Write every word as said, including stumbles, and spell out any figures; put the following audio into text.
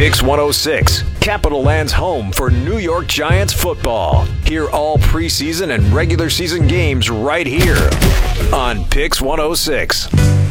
Pix one oh six, Capital Land's home for New York Giants football. Hear all preseason and regular season games right here on Pix one oh six.